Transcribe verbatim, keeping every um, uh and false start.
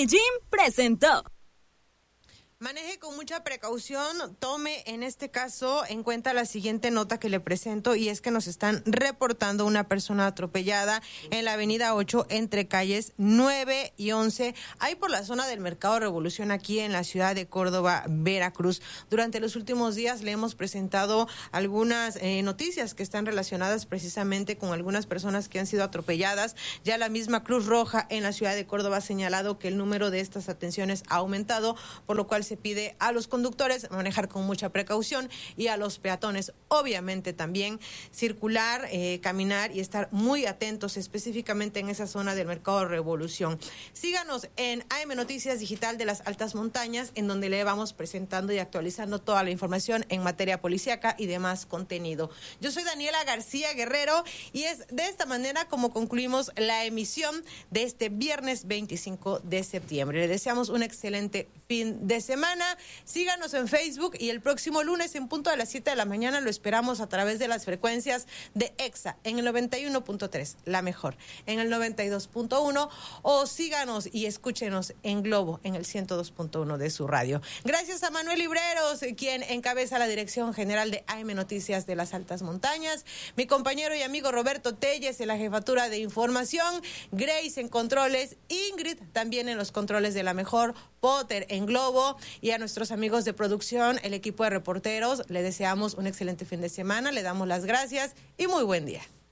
Medellín presentó. Maneje con mucha precaución, tome en este caso en cuenta la siguiente nota que le presento, y es que nos están reportando una persona atropellada en la avenida ocho entre calles nueve y once, ahí por la zona del Mercado Revolución, aquí en la ciudad de Córdoba, Veracruz. Durante los últimos días le hemos presentado algunas eh, noticias que están relacionadas precisamente con algunas personas que han sido atropelladas. Ya la misma Cruz Roja en la ciudad de Córdoba ha señalado que el número de estas atenciones ha aumentado, por lo cual se pide a los conductores manejar con mucha precaución y a los peatones obviamente también circular, eh, caminar y estar muy atentos específicamente en esa zona del Mercado Revolución. Síganos en A M Noticias Digital de las Altas Montañas, en donde le vamos presentando y actualizando toda la información en materia policíaca y demás contenido. Yo soy Daniela García Guerrero y es de esta manera como concluimos la emisión de este viernes veinticinco de septiembre. Le deseamos un excelente fin de semana. Síganos en Facebook y el próximo lunes en punto de las siete de la mañana lo esperamos a través de las frecuencias de EXA en el noventa y uno punto tres, la mejor, en el noventa y dos punto uno, o síganos y escúchenos en Globo en el ciento dos punto uno de su radio. Gracias a Manuel Libreros, quien encabeza la dirección general de A M Noticias de las Altas Montañas, mi compañero y amigo Roberto Telles en la jefatura de información, Grace en controles, Ingrid también en los controles de la mejor, Potter en Globo, y a nuestros amigos de producción, el equipo de reporteros, le deseamos un excelente fin de semana, le damos las gracias y muy buen día.